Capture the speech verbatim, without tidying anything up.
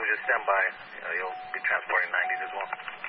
just stand by. Uh, you'll be transporting nineties as well.